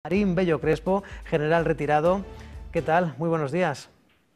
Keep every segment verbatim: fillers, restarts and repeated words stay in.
Marín Bello Crespo, general retirado. ¿Qué tal? Muy buenos días.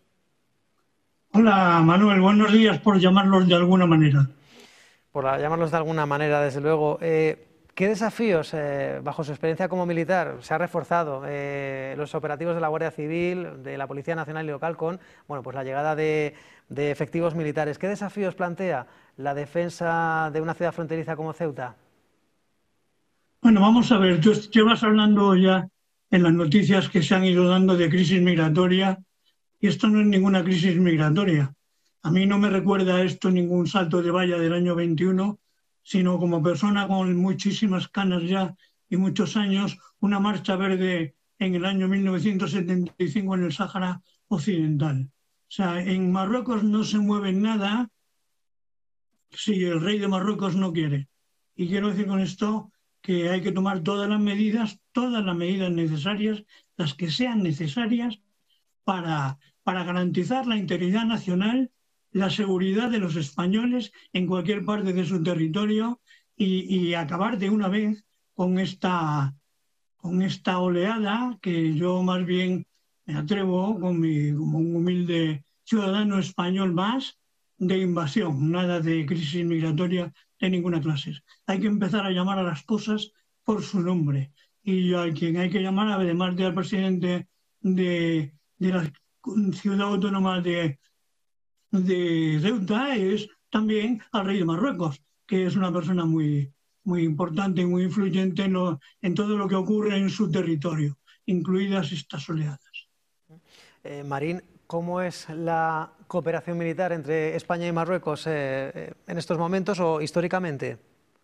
Hola Manuel, buenos días por llamarlos de alguna manera. Por llamarlos de alguna manera, desde luego. Eh, ¿Qué desafíos, eh, bajo su experiencia como militar, se ha reforzado eh, los operativos de la Guardia Civil, de la Policía Nacional y Local con bueno, pues la llegada de, de efectivos militares? ¿Qué desafíos plantea la defensa de una ciudad fronteriza como Ceuta? Bueno, vamos a ver, tú llevas hablando ya en las noticias que se han ido dando de crisis migratoria y esto no es ninguna crisis migratoria. A mí no me recuerda esto ningún salto de valla del año veintiuno, sino como persona con muchísimas canas ya y muchos años, una marcha verde en el año mil novecientos setenta y cinco en el Sáhara Occidental. O sea, en Marruecos no se mueve nada si el rey de Marruecos no quiere. Y quiero decir con esto que hay que tomar todas las medidas, todas las medidas necesarias, las que sean necesarias para, para garantizar la integridad nacional, la seguridad de los españoles en cualquier parte de su territorio y, y acabar de una vez con esta, con esta oleada que yo más bien me atrevo, con mi, como un humilde ciudadano español más, de invasión, nada de crisis migratoria de ninguna clase. Hay que empezar a llamar a las cosas por su nombre. Y a quien hay que llamar, además del presidente de, de la ciudad autónoma de, de Ceuta, es también al rey de Marruecos, que es una persona muy, muy importante y muy influyente en, lo, en todo lo que ocurre en su territorio, incluidas estas oleadas. Eh, Marín, ¿cómo es la cooperación militar entre España y Marruecos eh, eh, en estos momentos o históricamente?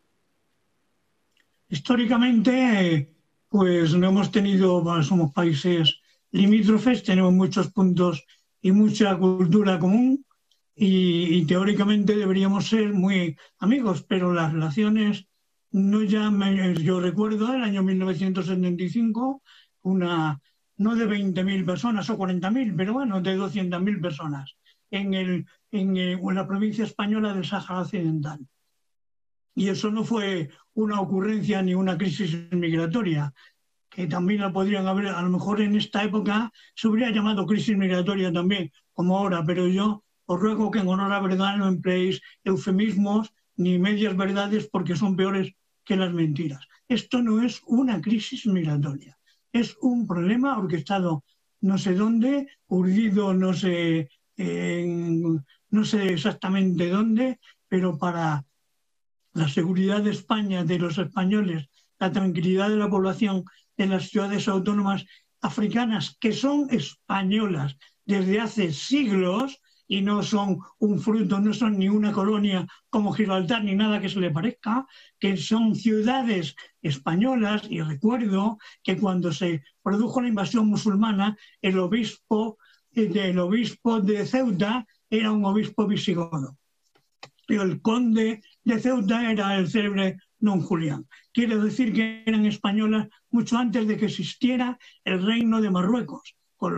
Históricamente, pues no hemos tenido, bueno, somos países limítrofes, tenemos muchos puntos y mucha cultura común y, y teóricamente deberíamos ser muy amigos, pero las relaciones no ya, me, yo recuerdo el año mil novecientos setenta y cinco, una, no de veinte mil personas o cuarenta mil, pero bueno, de doscientas mil personas en, el, en, el, en la provincia española del Sáhara Occidental. Y eso no fue una ocurrencia ni una crisis migratoria, que también la podrían haber, a lo mejor en esta época se hubiera llamado crisis migratoria también, como ahora, pero yo os ruego que en honor a la verdad no empleéis eufemismos ni medias verdades porque son peores que las mentiras. Esto no es una crisis migratoria, es un problema orquestado no sé dónde, urdido no sé, eh, no sé exactamente dónde, pero para la seguridad de España, de los españoles, la tranquilidad de la población en las ciudades autónomas africanas, que son españolas desde hace siglos y no son un fruto, no son ni una colonia como Gibraltar ni nada que se le parezca, que son ciudades españolas. Y recuerdo que cuando se produjo la invasión musulmana, el obispo, el obispo de Ceuta era un obispo visigodo. El conde de Ceuta era el célebre don Julián. Quiere decir que eran españolas mucho antes de que existiera el reino de Marruecos.